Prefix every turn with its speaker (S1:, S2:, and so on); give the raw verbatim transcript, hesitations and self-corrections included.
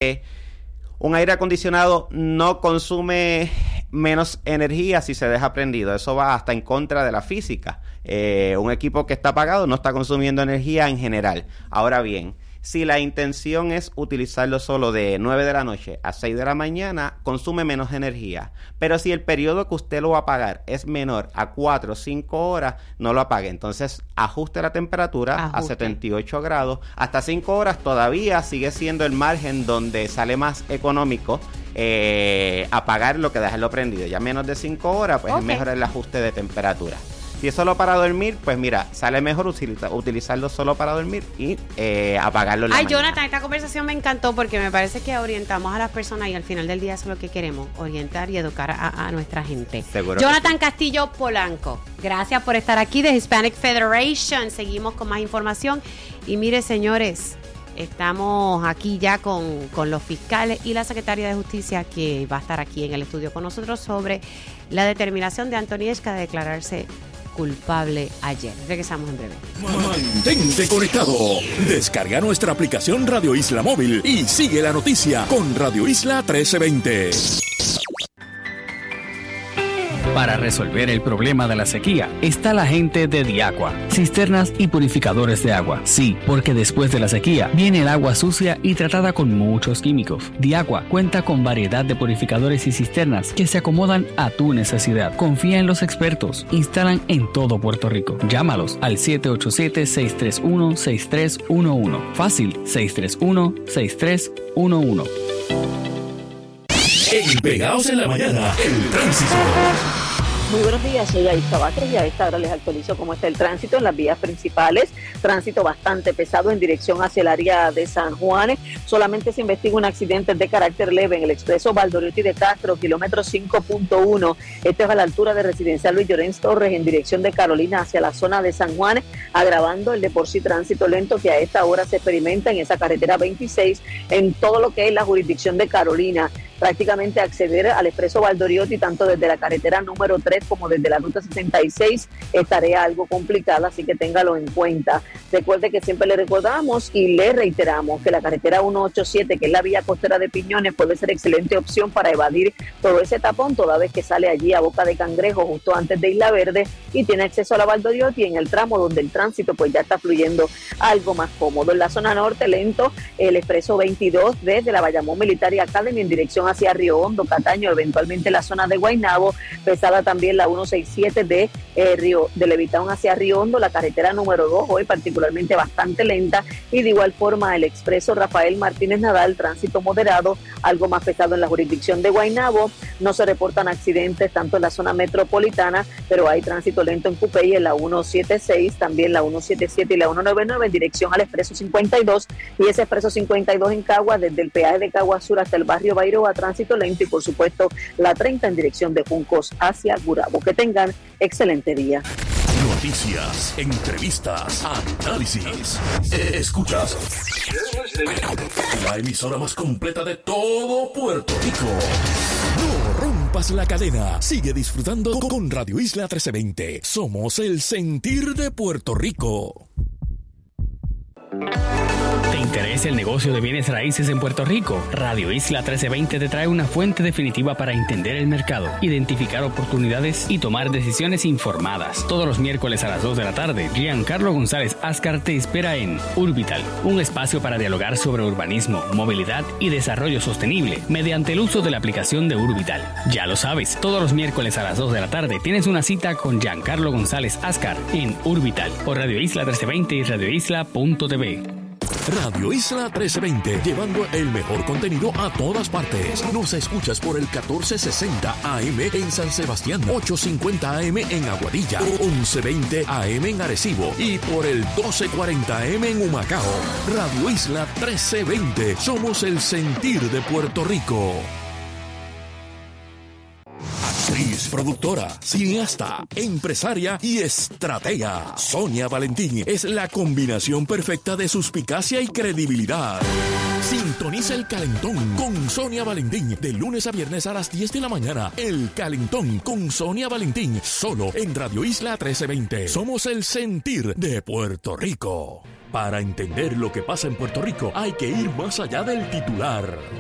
S1: que un aire acondicionado no consume menos energía si se deja prendido. Eso va hasta en contra de la física. Eh, un equipo que está apagado no está consumiendo energía en general. Ahora bien, si la intención es utilizarlo solo de nueve de la noche a seis de la mañana, consume menos energía. Pero si el periodo que usted lo va a apagar es menor a cuatro o cinco horas, no lo apague. Entonces, ajuste la temperatura ajuste. a setenta y ocho grados. Hasta cinco horas todavía sigue siendo el margen donde sale más económico eh, apagar lo que dejarlo prendido. Ya menos de cinco horas, pues okay. es mejor el ajuste de temperatura. Si es solo para dormir, pues mira, sale mejor utiliza, utilizarlo solo para dormir y eh, apagarlo en la
S2: Ay,
S1: mañana.
S2: Jonathan, esta conversación me encantó porque me parece que orientamos a las personas y al final del día eso es lo que queremos, orientar y educar a, a nuestra gente.
S1: Seguro.
S2: Jonathan Castillo Polanco, gracias por estar aquí de Hispanic Federation. Seguimos con más información y mire, señores, estamos aquí ya con, con los fiscales y la secretaria de Justicia que va a estar aquí en el estudio con nosotros sobre la determinación de Antonieshka de declararse culpable ayer. Regresamos en breve.
S3: Mantente conectado. Descarga nuestra aplicación Radio Isla Móvil y sigue la noticia con Radio Isla trece veinte.
S4: Para resolver el problema de la sequía está la gente de Diaqua, cisternas y purificadores de agua. Sí, porque después de la sequía viene el agua sucia y tratada con muchos químicos. Diaqua cuenta con variedad de purificadores y cisternas que se acomodan a tu necesidad. Confía en los expertos. Instalan en todo Puerto Rico. Llámalos al siete ocho siete, seis tres uno, seis tres uno uno. Fácil, seis tres uno, seis tres uno uno.
S3: En Pegados en la Mañana, el tránsito.
S5: Muy buenos días, soy Aisha Vázquez y a esta hora les actualizo cómo está el tránsito en las vías principales. Tránsito bastante pesado en dirección hacia el área de San Juan. Solamente se investiga un accidente de carácter leve en el expreso Valdoriotti de Castro, kilómetro cinco punto uno. Este es a la altura de Residencial Luis Llorens Torres en dirección de Carolina hacia la zona de San Juan, agravando el de por sí tránsito lento que a esta hora se experimenta en esa carretera veintiséis en todo lo que es la jurisdicción de Carolina. Prácticamente acceder al expreso Valdoriotti tanto desde la carretera número tres como desde la ruta sesenta y seis es tarea algo complicada, así que téngalo en cuenta. Recuerde que siempre le recordamos y le reiteramos que la carretera ciento ochenta y siete, que es la vía costera de Piñones, puede ser excelente opción para evadir todo ese tapón, toda vez que sale allí a Boca de Cangrejo justo antes de Isla Verde y tiene acceso a la Valdoriotti en el tramo donde el tránsito pues ya está fluyendo algo más cómodo. En la zona norte lento el expreso veintidós desde la Bayamón Military Academy en dirección hacia Río Hondo, Cataño, eventualmente la zona de Guaynabo, pesada también la ciento sesenta y siete de eh, Río de Levitown hacia Río Hondo, la carretera número dos hoy particularmente bastante lenta y de igual forma el expreso Rafael Martínez Nadal, tránsito moderado, algo más pesado en la jurisdicción de Guaynabo. No se reportan accidentes tanto en la zona metropolitana, pero hay tránsito lento en Cupey en la ciento setenta y seis, también la ciento setenta y siete y la ciento noventa y nueve en dirección al expreso cincuenta y dos y ese expreso cincuenta y dos en Cagua desde el peaje de Cagua Sur hasta el barrio Bairoa, tránsito lento y por supuesto la treinta en dirección de Juncos hacia Gurabo. Que tengan excelente día.
S3: Noticias, entrevistas, análisis. Escuchas la emisora más completa de todo Puerto Rico. No rompas la cadena. Sigue disfrutando con Radio Isla trece veinte. Somos el sentir de Puerto Rico.
S4: ¿Te interesa el negocio de bienes raíces en Puerto Rico? Radio Isla trece veinte te trae una fuente definitiva para entender el mercado, identificar oportunidades y tomar decisiones informadas. Todos los miércoles a las dos de la tarde, Giancarlo González Ascar te espera en Urbital, un espacio para dialogar sobre urbanismo, movilidad y desarrollo sostenible mediante el uso de la aplicación de Urbital. Ya lo sabes, todos los miércoles a las dos de la tarde tienes una cita con Giancarlo González Ascar en Urbital por Radio Isla trece veinte y radio isla punto t v.
S3: Radio Isla trece veinte, llevando el mejor contenido a todas partes. Nos escuchas por el catorce sesenta A M en San Sebastián, ochocientos cincuenta A M en Aguadilla, once veinte A M en Arecibo y por el doce cuarenta A M en Humacao. Radio Isla trece veinte, somos el sentir de Puerto Rico. Actriz, productora, cineasta, empresaria y estratega. Sonia Valentín es la combinación perfecta de suspicacia y credibilidad. Sintoniza El Calentón con Sonia Valentín de lunes a viernes a las diez de la mañana. El Calentón con Sonia Valentín, solo en Radio Isla trece veinte. Somos el sentir de Puerto Rico. Para entender lo que pasa en Puerto Rico hay que ir más allá del titular.